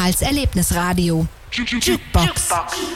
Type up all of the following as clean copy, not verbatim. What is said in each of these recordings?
Karls Erlebnisradio. Jukebox.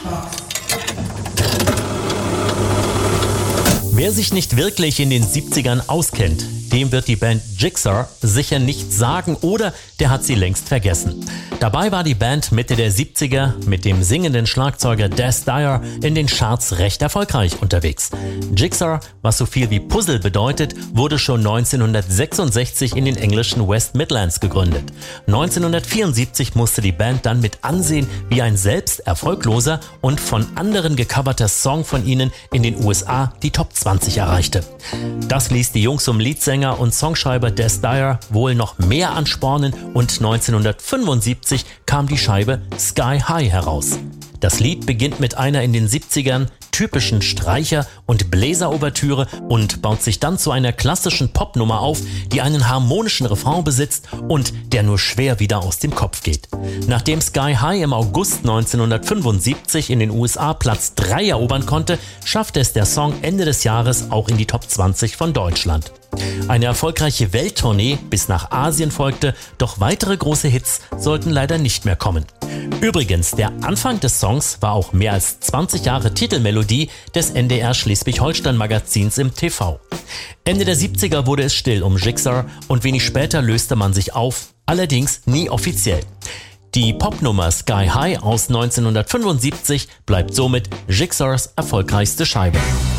Wer sich nicht wirklich in den 70ern auskennt, dem wird die Band Jigsaw sicher nichts sagen oder der hat sie längst vergessen. Dabei war die Band Mitte der 70er mit dem singenden Schlagzeuger Des Dyer in den Charts recht erfolgreich unterwegs. Jigsaw, was so viel wie Puzzle bedeutet, wurde schon 1966 in den englischen West Midlands gegründet. 1974 musste die Band dann mit ansehen, wie ein selbst erfolgloser und von anderen gecoverter Song von ihnen in den USA die Top 20 erreichte. Das ließ die Jungs um Leadsänger und Songschreiber Des Dyer wohl noch mehr anspornen und 1975 kam die Scheibe Sky High heraus. Das Lied beginnt mit einer in den 70ern typischen Streicher- und Bläser-Ouvertüre und baut sich dann zu einer klassischen Popnummer auf, die einen harmonischen Refrain besitzt und der nur schwer wieder aus dem Kopf geht. Nachdem Sky High im August 1975 in den USA Platz 3 erobern konnte, schaffte es der Song Ende des Jahres auch in die Top 20 von Deutschland. Eine erfolgreiche Welttournee bis nach Asien folgte, doch weitere große Hits sollten leider nicht mehr kommen. Übrigens, der Anfang des Songs war auch mehr als 20 Jahre Titelmelodie des NDR Schleswig-Holstein-Magazins im TV. Ende der 70er wurde es still um Jigsaw und wenig später löste man sich auf, allerdings nie offiziell. Die Popnummer Sky High aus 1975 bleibt somit Jigsaws erfolgreichste Scheibe.